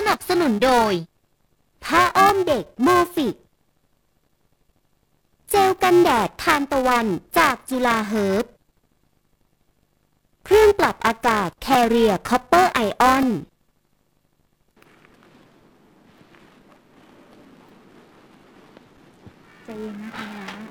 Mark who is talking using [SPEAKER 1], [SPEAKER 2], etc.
[SPEAKER 1] นับสนุนโดยผ้าอ้อมเด็กโมฟิกเจลกันแดดทานตะวันจากจุฬาเฮิร์บเครื่องปรับอากาศ Carrier Copper Ion
[SPEAKER 2] ใจเย็นนะคะ